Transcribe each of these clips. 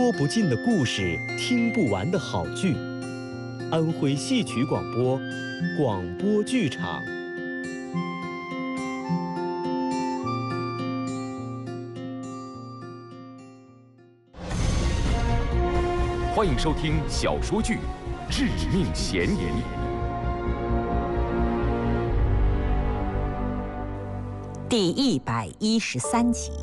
说不尽的故事，听不完的好剧。安徽戏曲广播，广播剧场。 欢迎收听小说剧《致命嫌疑》 第113集。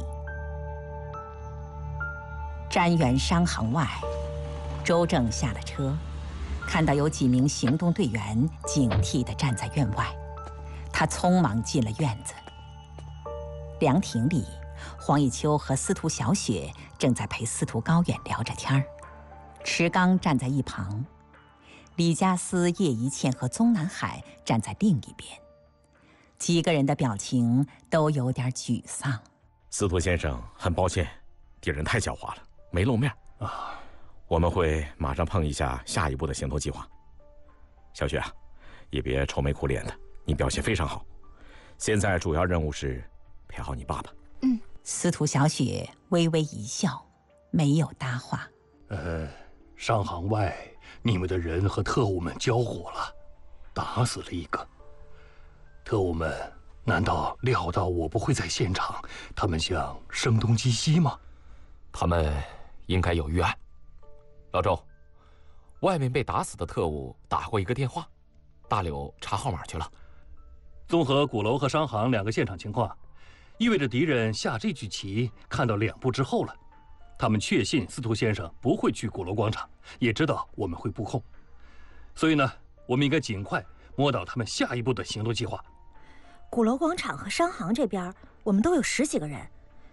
瞻园商行外，周正下了车，看到有几名行动队员警惕地站在院外，他匆忙进了院子。凉亭里，黄以秋和司徒小雪正在陪司徒高远聊着天儿，池刚站在一旁，李家思、叶一茜和宗南海站在另一边，几个人的表情都有点沮丧。 司徒先生，很抱歉，敌人太狡猾了，没露面啊。我们会马上碰一下下一步的行动计划。小雪啊，也别愁眉苦脸的，你表现非常好。现在主要任务是陪好你爸爸。 司徒小雪微微一笑，没有搭话。 商行外，你们的人和特务们交火了，打死了一个。特务们难道料到我不会在现场，他们想声东击西吗？ 他们应该有预案。老周，外面被打死的特务打过一个电话，大柳查号码去了。 综合鼓楼和商行两个现场情况，意味着敌人下这局棋看到2步之后了。他们确信司徒先生不会去鼓楼广场，也知道我们会布控，所以呢，我们应该尽快摸到他们下一步的行动计划。 鼓楼广场和商行这边，我们都有10几个人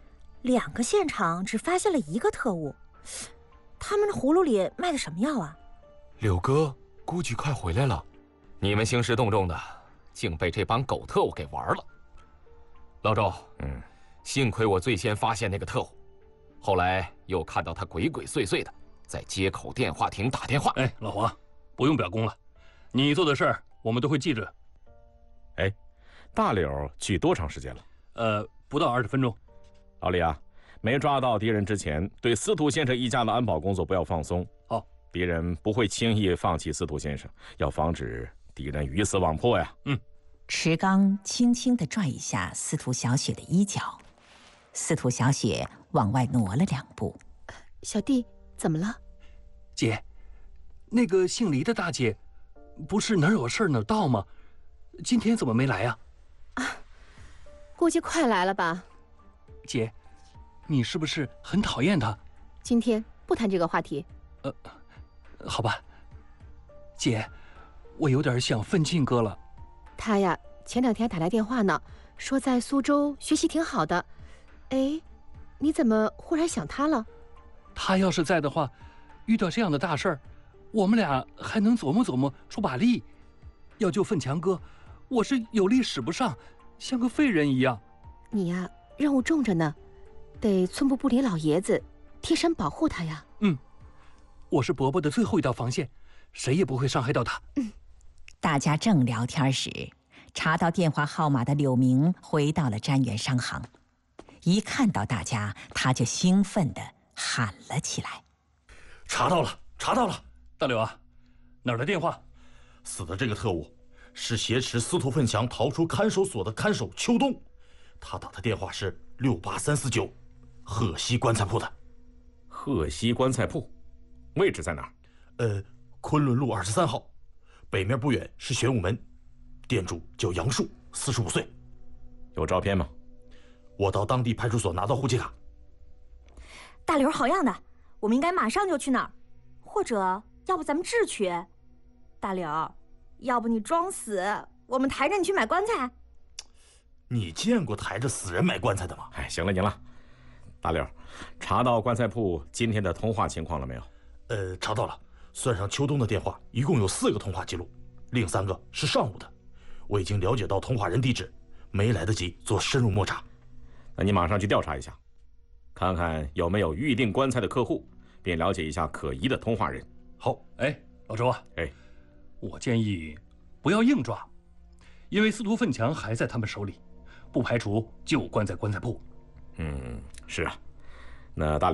，2个现场只发现了1个特务，他们的葫芦里卖的什么药啊？ 柳哥估计快回来了，你们兴师动众的，竟被这帮狗特务给玩了。老周，幸亏我最先发现那个特务，后来又看到他鬼鬼祟祟的在街口电话亭打电话。 老黄，不用表功了，你做的事儿我们都会记着。 大柳去多长时间了？ 不到20分钟。 老李啊，没抓到敌人之前，对司徒先生一家的安保工作不要放松。 好， 敌人不会轻易放弃司徒先生，要防止敌人鱼死网破呀。 池刚轻轻地拽一下司徒小雪的衣角，司徒小雪往外挪了2步。 小弟，怎么了？ 姐，那个姓黎的大姐，不是哪儿有事哪儿到吗？今天怎么没来呀？ 估计快来了吧。 姐，你是不是很讨厌她？ 今天不谈这个话题。 好吧。姐，我有点想奋进哥了。 他呀，前2天打来电话呢，说在苏州学习挺好的。你怎么忽然想他了？ 他要是在的话，遇到这样的大事儿，我们俩还能琢磨琢磨出把力。要救奋强哥，我是有力使不上，像个废人一样。 你呀，任务重着呢，得寸步不离老爷子，贴身保护他呀。 我是伯伯的最后一道防线，谁也不会伤害到他。 大家正聊天时，查到电话号码的柳明回到了瞻园商行，一看到大家，他就兴奋地喊了起来： 查到了，查到了！大柳啊，哪儿的电话？ 死的这个特务是挟持司徒奋强逃出看守所的看守邱东，他打的电话是68349，鹤溪棺材铺的。 鹤溪棺材铺，位置在哪儿？ 昆仑路23号，北面不远是玄武门，店主叫杨树，45岁。 有照片吗？ 我到当地派出所拿到户籍卡。 大刘好样的，我们应该马上就去那儿，或者要不咱们智取。大刘，要不你装死，我们抬着你去买棺材。 你见过抬着死人买棺材的吗？ 行了，大柳，查到棺材铺今天的通话情况了没有？ 查到了，算上秋冬的电话，一共有4个通话记录，另3个是上午的。我已经了解到通话人地址，没来得及做深入摸查。 那你马上去调查一下，看看有没有预定棺材的客户，并了解一下可疑的通话人。 好，老周啊，我建议不要硬抓，因为司徒奋强还在他们手里，不排除就关在棺材铺。 是啊，那大柳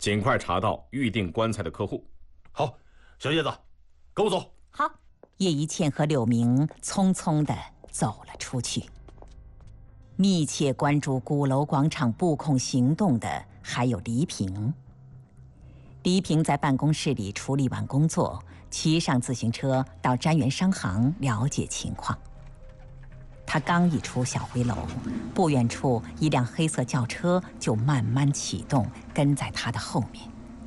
尽快查到预定棺材的客户。 好，小叶子，跟我走。 好。 叶一茜和柳明匆匆地走了出去。密切关注鼓楼广场布控行动的还有黎平。黎平在办公室里处理完工作，骑上自行车到瞻园商行了解情况。他刚一出小回楼，不远处一辆黑色轿车就慢慢启动，跟在他的后面。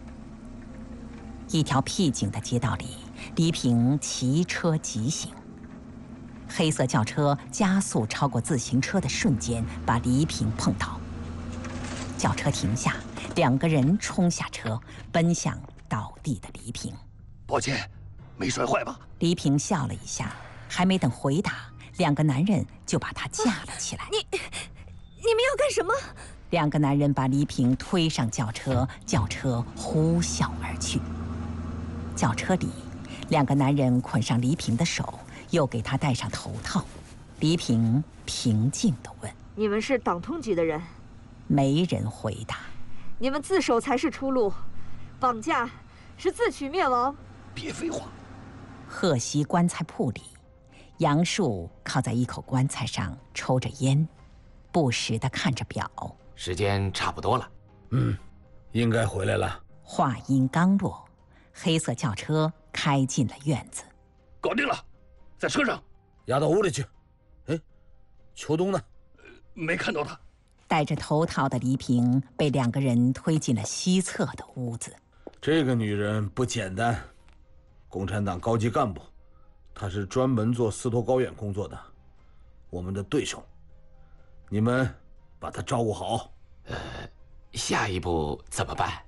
一条僻静的街道里，黎平骑车疾行。黑色轿车加速超过自行车的瞬间，把黎平碰倒。轿车停下，两个人冲下车，奔向倒地的黎平。 抱歉，没摔坏吧？ 黎平笑了一下，还没等回答，两个男人就把他架了起来。 你们要干什么？ 两个男人把黎平推上轿车，轿车呼啸而去。轿车里，两个男人捆上黎平的手，又给他戴上头套。黎平平静地问：“ 你们是党通局的人？” 没人回答。 你们自首才是出路，绑架是自取灭亡。 别废话。 贺西棺材铺里，杨树靠在一口棺材上抽着烟，不时地看着表。 时间差不多了。 应该回来了。 话音刚落，黑色轿车开进了院子。 搞定了，在车上。 押到屋里去。哎，秋冬呢？ 没看到他。 戴着头套的黎平被两个人推进了西侧的屋子。 这个女人不简单，共产党高级干部，她是专门做司徒高远工作的，我们的对手。你们把她照顾好。 下一步怎么办？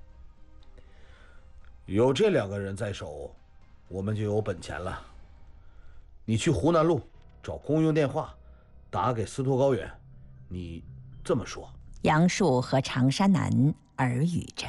有这两个人在手，我们就有本钱了。你去湖南路找公用电话，打给司徒高远，你这么说。 杨树和常山南耳语着。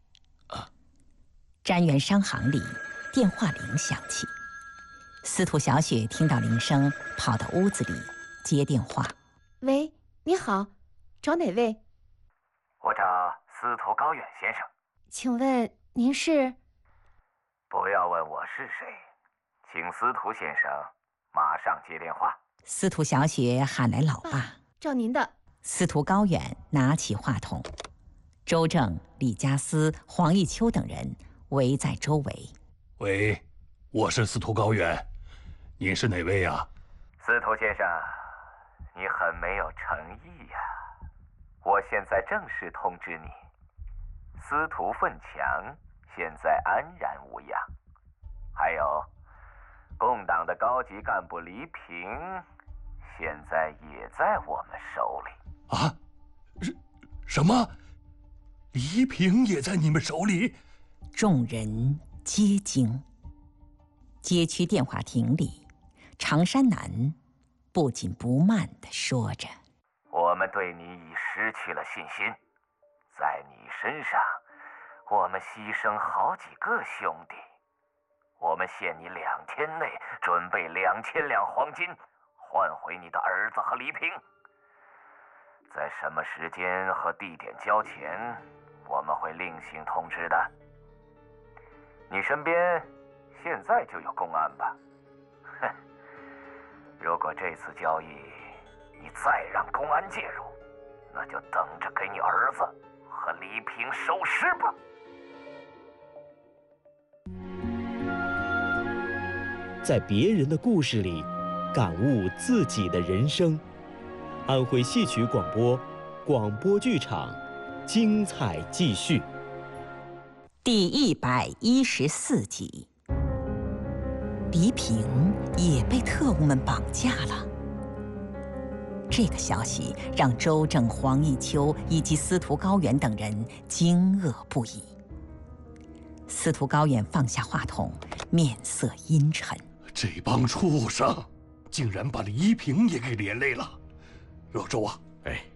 瞻园商行里，电话铃响起。司徒小雪听到铃声，跑到屋子里接电话。 喂，你好，找哪位？ 我找司徒高远先生。 请问您是？ 不要问我是谁，请司徒先生马上接电话。 司徒小雪喊来老爸。 找您的。 司徒高远拿起话筒，周正、李家思、黄义秋等人围在周围。 喂，我是司徒高远，您是哪位呀？ 司徒先生，你很没有诚意呀！我现在正式通知你，司徒奋强现在安然无恙，还有共党的高级干部黎平，现在也在我们手里。 啊？什么？黎平也在你们手里？ 众人皆惊。街区电话亭里，常山南不紧不慢地说着：“ 我们对你已失去了信心，在你身上，我们牺牲好几个兄弟。我们限你2天内准备2000两黄金，换回你的儿子和黎平。在什么时间和地点交钱，我们会另行通知的。你身边现在就有公安吧？哼，如果这次交易你再让公安介入，那就等着给你儿子和黎平收尸吧。” 在别人的故事里，感悟自己的人生。安徽戏曲广播，广播剧场，精彩继续。 第114集，黎平也被特务们绑架了。这个消息让周正、黄义秋以及司徒高远等人惊愕不已。司徒高远放下话筒，面色阴沉。 这帮畜生，竟然把黎平也给连累了。老周啊， 哎，